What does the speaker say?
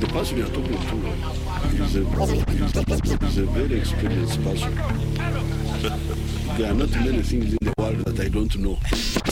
the person you're talking to is a very experienced person. There are not many things in the world that I don't know.